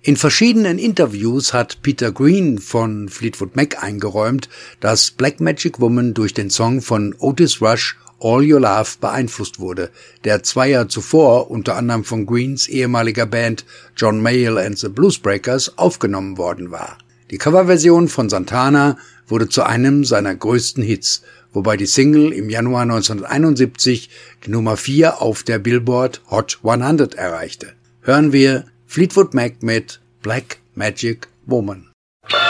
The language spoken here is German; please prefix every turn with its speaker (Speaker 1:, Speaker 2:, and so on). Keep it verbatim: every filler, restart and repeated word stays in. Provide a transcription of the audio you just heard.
Speaker 1: In verschiedenen Interviews hat Peter Green von Fleetwood Mac eingeräumt, dass Black Magic Woman durch den Song von Otis Rush All Your Love beeinflusst wurde, der zwei Jahre zuvor unter anderem von Greens ehemaliger Band John Mayall and the Bluesbreakers aufgenommen worden war. Die Coverversion von Santana wurde zu einem seiner größten Hits, wobei die Single im Januar neunzehnhunderteinundsiebzig die Nummer vier auf der Billboard Hot hundert erreichte. Hören wir Fleetwood Mac mit Black Magic Woman.